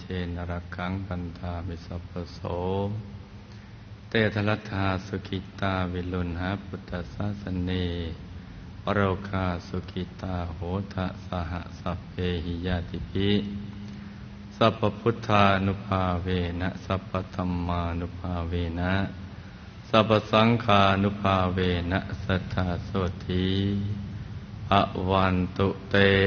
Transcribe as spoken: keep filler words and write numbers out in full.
นรักขังพันธามิสัพพโสเตทรัตถาสุขิตาวิลุณหาพุทธศาสเนปโรคาสุขิตาโหทะสหสัพเพหิยาติภิสัพพพุทธานุภาเวนะสัพพธัมมานุภาเวนะสัพพสังฆานุภาเวนะสัทธาโสธีภวันตุเต